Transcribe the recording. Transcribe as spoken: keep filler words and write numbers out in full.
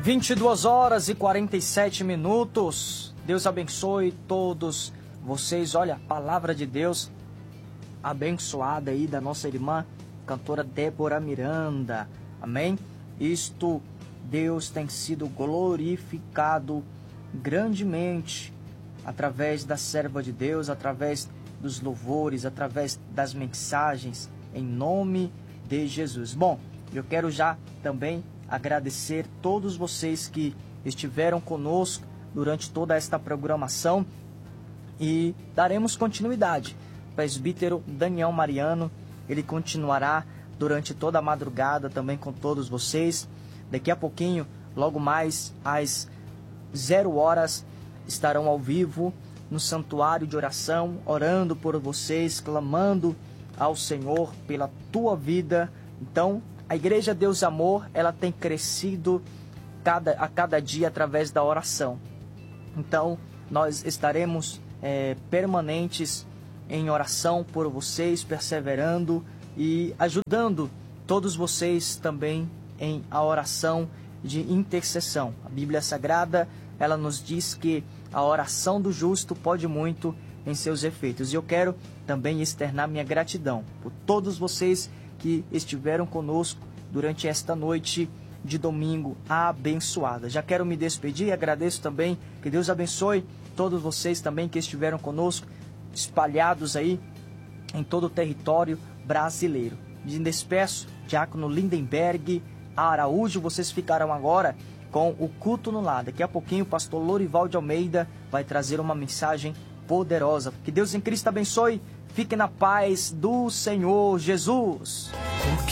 vinte e duas horas e quarenta e sete minutos. Deus abençoe todos vocês. Olha, a palavra de Deus abençoada aí da nossa irmã cantora Débora Miranda. Amém? Isto, Deus tem sido glorificado grandemente através da serva de Deus, através dos louvores, através das mensagens, em nome de Jesus. Bom, eu quero já também agradecer todos vocês que estiveram conosco durante toda esta programação e daremos continuidade. O presbítero Daniel Mariano, ele continuará durante toda a madrugada também com todos vocês. Daqui a pouquinho, logo mais às zero horas, estarão ao vivo no santuário de oração, orando por vocês, clamando ao Senhor pela tua vida. Então, a Igreja Deus Amor, ela tem crescido cada, a cada dia através da oração. Então, nós estaremos é, permanentes em oração por vocês, perseverando e ajudando todos vocês também em a oração de intercessão. A Bíblia Sagrada, ela nos diz que a oração do justo pode muito em seus efeitos. E eu quero também externar minha gratidão por todos vocês que estiveram conosco durante esta noite de domingo abençoada. Já quero me despedir e agradeço também, que Deus abençoe todos vocês também que estiveram conosco, espalhados aí em todo o território brasileiro. Me despeço, Diácono Lindenberg Araújo, vocês ficarão agora com o culto no lar. Daqui a pouquinho o pastor Lorival de Almeida vai trazer uma mensagem poderosa. Que Deus em Cristo abençoe. Fique na paz do Senhor Jesus.